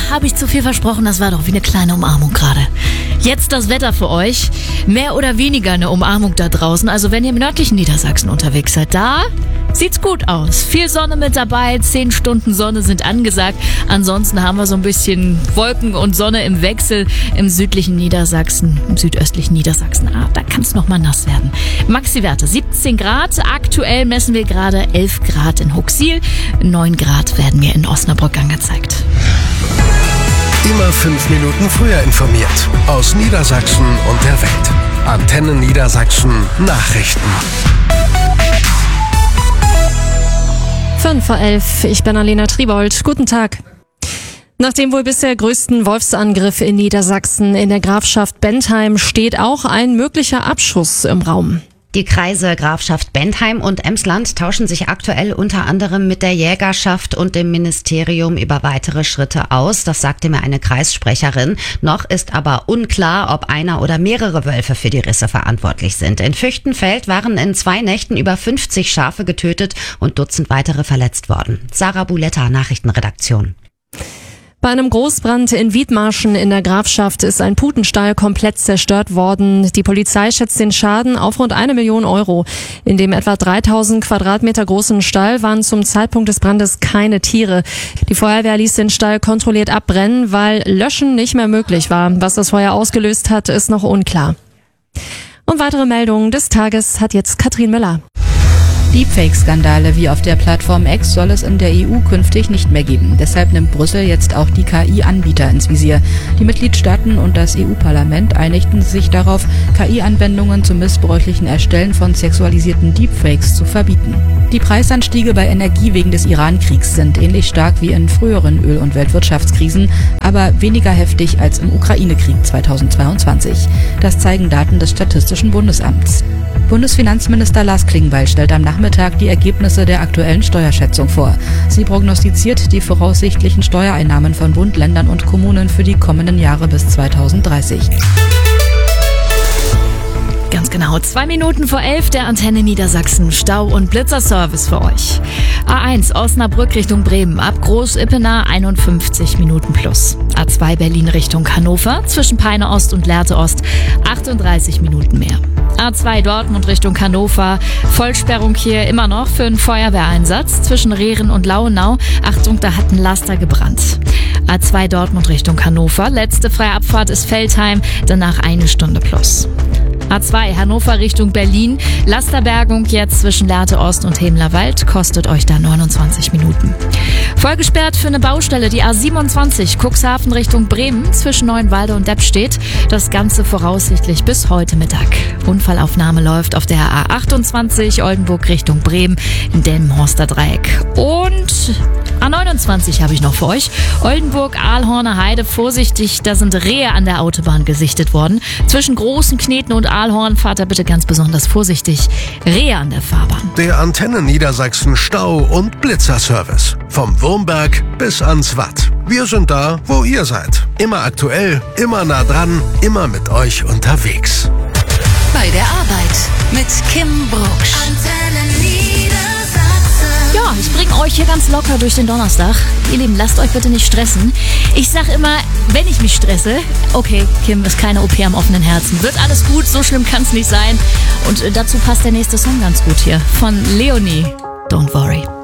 habe ich zu viel versprochen? Das war doch wie eine kleine Umarmung gerade. Jetzt das Wetter für euch. Mehr oder weniger eine Umarmung da draußen. Also wenn ihr im nördlichen Niedersachsen unterwegs seid, da sieht's gut aus. Viel Sonne mit dabei, 10 Stunden Sonne sind angesagt. Ansonsten haben wir so ein bisschen Wolken und Sonne im Wechsel im südlichen Niedersachsen, im südöstlichen Niedersachsen. Da kann es nochmal nass werden. Maxi-Werte 17 Grad. Aktuell messen wir gerade 11 Grad in Huxil. 9 Grad werden mir in Osnabrück angezeigt. Immer 5 Minuten früher informiert. Aus Niedersachsen und der Welt. Antenne Niedersachsen Nachrichten. 5:11 Uhr, ich bin Alena Tribold. Guten Tag. Nach dem wohl bisher größten Wolfsangriff in Niedersachsen in der Grafschaft Bentheim steht auch ein möglicher Abschuss im Raum. Die Kreise Grafschaft Bentheim und Emsland tauschen sich aktuell unter anderem mit der Jägerschaft und dem Ministerium über weitere Schritte aus. Das sagte mir eine Kreissprecherin. Noch ist aber unklar, ob einer oder mehrere Wölfe für die Risse verantwortlich sind. In Füchtenfeld waren in 2 Nächten über 50 Schafe getötet und Dutzend weitere verletzt worden. Sarah Buletta, Nachrichtenredaktion. Bei einem Großbrand in Wiedmarschen in der Grafschaft ist ein Putenstall komplett zerstört worden. Die Polizei schätzt den Schaden auf rund 1 Million Euro. In dem etwa 3000 Quadratmeter großen Stall waren zum Zeitpunkt des Brandes keine Tiere. Die Feuerwehr ließ den Stall kontrolliert abbrennen, weil Löschen nicht mehr möglich war. Was das Feuer ausgelöst hat, ist noch unklar. Und weitere Meldungen des Tages hat jetzt Katrin Müller. Deepfake-Skandale wie auf der Plattform X soll es in der EU künftig nicht mehr geben. Deshalb nimmt Brüssel jetzt auch die KI-Anbieter ins Visier. Die Mitgliedstaaten und das EU-Parlament einigten sich darauf, KI-Anwendungen zum missbräuchlichen Erstellen von sexualisierten Deepfakes zu verbieten. Die Preisanstiege bei Energie wegen des Iran-Kriegs sind ähnlich stark wie in früheren Öl- und Weltwirtschaftskrisen, aber weniger heftig als im Ukraine-Krieg 2022. Das zeigen Daten des Statistischen Bundesamts. Bundesfinanzminister Lars Klingbeil stellt am Nachmittag die Ergebnisse der aktuellen Steuerschätzung vor. Sie prognostiziert die voraussichtlichen Steuereinnahmen von Bund, Ländern und Kommunen für die kommenden Jahre bis 2030. Ganz genau, 2 Minuten vor 11 der Antenne Niedersachsen. Stau- und Blitzerservice für euch. A1 Osnabrück Richtung Bremen, ab Groß-Ippener 51 Minuten plus. A2 Berlin Richtung Hannover, zwischen Peine Ost und Lehrte Ost 38 Minuten mehr. A2 Dortmund Richtung Hannover, Vollsperrung hier immer noch für einen Feuerwehreinsatz zwischen Rehren und Lauenau. Achtung, da hat ein Laster gebrannt. A2 Dortmund Richtung Hannover, letzte freie Abfahrt ist Veltheim, danach 1 Stunde plus. A2 Hannover Richtung Berlin, Lasterbergung jetzt zwischen Lehrte Ost und Hemlerwald, kostet euch da 29 Minuten. Vollgesperrt für eine Baustelle, die A27 Cuxhaven Richtung Bremen zwischen Neuenwalde und Deppstedt. Das Ganze voraussichtlich bis heute Mittag. Unfallaufnahme läuft auf der A28 Oldenburg Richtung Bremen im Delmenhorster Dreieck. Und A29 habe ich noch für euch. Oldenburg, Ahlhorner Heide, vorsichtig, da sind Rehe an der Autobahn gesichtet worden. Zwischen Großen Kneten und Ahlhorn fahrt da bitte ganz besonders vorsichtig. Rehe an der Fahrbahn. Der Antenne Niedersachsen Stau- und Blitzerservice. Vom Wurmberg bis ans Watt. Wir sind da, wo ihr seid. Immer aktuell, immer nah dran, immer mit euch unterwegs. Bei der Arbeit mit Kim Brucksch. Antenne Niedersachsen. Ja, ich bringe euch hier ganz locker durch den Donnerstag. Ihr Lieben, lasst euch bitte nicht stressen. Ich sag immer, wenn ich mich stresse, okay, Kim, ist keine OP am offenen Herzen. Wird alles gut, so schlimm kann's nicht sein. Und dazu passt der nächste Song ganz gut hier von Leonie. Don't worry.